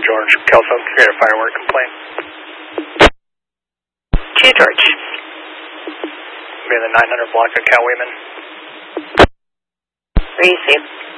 George. Kelso, create a firework complaint. 2 George. Be in the 900 block of Cal Wayman. Receive.